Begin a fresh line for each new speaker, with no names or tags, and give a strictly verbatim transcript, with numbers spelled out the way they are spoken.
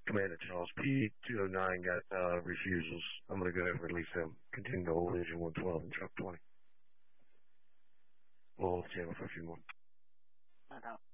Commander Charles, P two oh nine got uh, refusals. I'm going to go ahead and release him. Continue to hold Engine one twelve and Truck twenty. We'll hold the channel for a few more.
Okay.